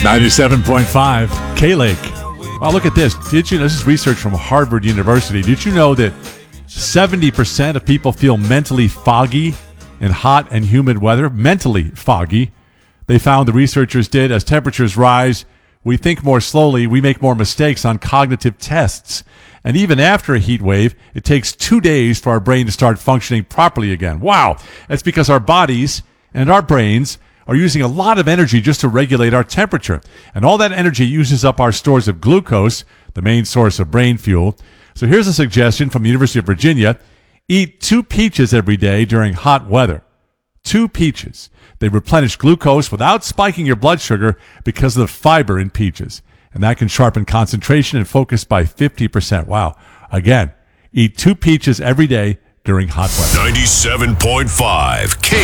97.5 K-Lake. Well, look at this. Did you know, this is research from Harvard University. Did you know that 70% of people feel mentally foggy in hot and humid weather? Mentally foggy. They found, the researchers did, as temperatures rise, we think more slowly, we make more mistakes on cognitive tests. And even after a heat wave, it takes 2 days for our brain to start functioning properly again. Wow. That's because our bodies and our brains are using a lot of energy just to regulate our temperature. And all that energy uses up our stores of glucose, the main source of brain fuel. So here's a suggestion from the University of Virginia. Eat 2 peaches every day during hot weather. 2 peaches. They replenish glucose without spiking your blood sugar because of the fiber in peaches. And that can sharpen concentration and focus by 50%. Wow. Again, eat 2 peaches every day during hot weather. 97.5 K